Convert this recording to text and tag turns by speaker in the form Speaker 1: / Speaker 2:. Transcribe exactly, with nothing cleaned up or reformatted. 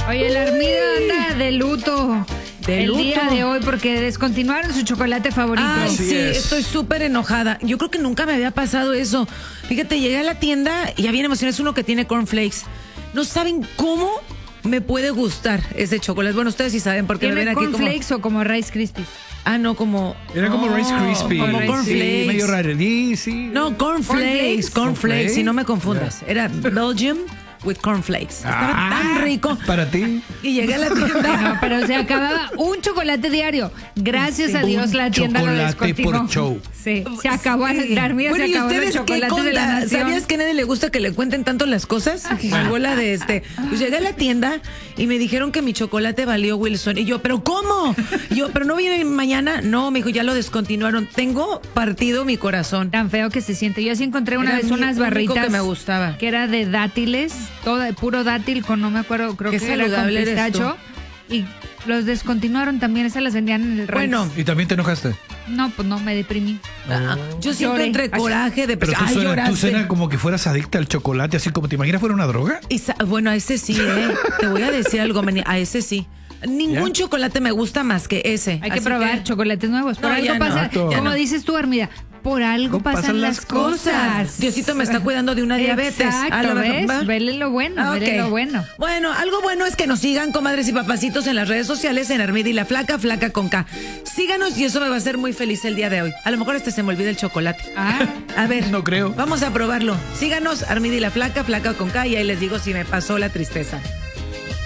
Speaker 1: Oye, la Armida anda de luto.
Speaker 2: ¿De
Speaker 1: el
Speaker 2: luto?
Speaker 1: día de hoy porque descontinuaron su chocolate favorito.
Speaker 2: Ay,
Speaker 3: Así
Speaker 2: sí,
Speaker 3: es.
Speaker 2: estoy súper enojada. Yo creo que nunca me había pasado eso. Fíjate, llegué a la tienda y ya bien emocionada. Es uno que tiene cornflakes. No saben cómo me puede gustar ese chocolate. Bueno, ustedes sí saben porque lo ven
Speaker 1: ¿Tiene
Speaker 2: aquí como...
Speaker 1: cornflakes o como Rice Krispies?
Speaker 2: Ah, no, como...
Speaker 3: Era como
Speaker 2: no,
Speaker 3: Rice Krispies.
Speaker 2: Como
Speaker 1: Rice
Speaker 2: cornflakes.
Speaker 3: Sí, medio raro. Sí, sí.
Speaker 2: No, cornflakes,
Speaker 1: Cornflakes.
Speaker 2: cornflakes, si no me
Speaker 3: Cornflakes.
Speaker 2: confundas. Era Belgium with cornflakes. Estaba
Speaker 3: Ah,
Speaker 2: tan rico.
Speaker 3: Para ti.
Speaker 2: Y llegué a la tienda.
Speaker 1: No, pero se acababa un chocolate diario. Gracias
Speaker 2: Sí.
Speaker 1: a Dios
Speaker 3: Un
Speaker 1: la tienda lo
Speaker 3: chocolate
Speaker 1: descontinuó.
Speaker 3: por show.
Speaker 1: Sí, se acabó.
Speaker 2: Sí.
Speaker 1: La Armida
Speaker 2: Bueno,
Speaker 1: se
Speaker 2: ¿y
Speaker 1: acabó los
Speaker 2: ustedes qué
Speaker 1: chocolates de la
Speaker 2: conta?
Speaker 1: nación.
Speaker 2: ¿Sabías que a nadie le gusta que le cuenten tanto las cosas? La bola de este. Pues llegué a la tienda y me dijeron que mi chocolate valió Wilson. Y yo, ¿pero cómo? Y yo, ¿pero no viene mañana? No, me dijo, ya lo descontinuaron. Tengo partido mi corazón.
Speaker 1: Tan feo que se siente. Yo sí encontré una
Speaker 2: Era
Speaker 1: vez
Speaker 2: mi
Speaker 1: unas
Speaker 2: único
Speaker 1: barritas
Speaker 2: que me gustaba.
Speaker 1: que era de dátiles, todo de puro dátil con no me acuerdo, creo
Speaker 2: Qué
Speaker 1: que era con
Speaker 2: saludable eres
Speaker 1: pistacho y los descontinuaron también, esas las vendían en el Rice.
Speaker 2: Bueno,
Speaker 3: ¿Y también te enojaste?
Speaker 1: no, pues no me deprimí.
Speaker 2: ah, yo siento
Speaker 1: Lloré.
Speaker 2: entre coraje de...
Speaker 3: Pero tú
Speaker 2: Ay,
Speaker 3: suena, tú
Speaker 2: lloraste.
Speaker 3: suena como que fueras adicta al chocolate, así como te imaginas fuera una droga.
Speaker 2: Y sa- bueno, a ese sí, ¿eh? Te voy a decir algo, Meni, a ese sí. Ningún
Speaker 3: ¿Ya?
Speaker 2: chocolate me gusta más que ese.
Speaker 1: Hay que
Speaker 2: Así
Speaker 1: probar chocolates nuevos. Por
Speaker 2: No,
Speaker 1: algo
Speaker 2: ya no,
Speaker 1: pasa,
Speaker 3: Exacto.
Speaker 2: ya
Speaker 1: como
Speaker 2: no.
Speaker 1: dices tú, Armida, por algo
Speaker 3: No
Speaker 1: pasan,
Speaker 3: pasan
Speaker 1: las
Speaker 3: las
Speaker 1: cosas.
Speaker 2: Diosito me está cuidando de una diabetes.
Speaker 1: Exacto,
Speaker 2: A lo mejor-
Speaker 1: ¿ves?
Speaker 2: ¿va?
Speaker 1: Vele lo bueno,
Speaker 2: Ah,
Speaker 1: vele
Speaker 2: ok.
Speaker 1: lo bueno.
Speaker 2: Bueno, algo bueno es que nos sigan, comadres y papacitos, en las redes sociales, en Armida y la Flaca, Flaca con K. Síganos y eso me va a hacer muy feliz el día de hoy. A lo mejor este se me olvida el chocolate.
Speaker 1: Ah,
Speaker 2: A ver.
Speaker 3: No creo.
Speaker 2: Vamos a probarlo. Síganos, Armida y la Flaca, Flaca con K, y ahí les digo si me pasó la tristeza.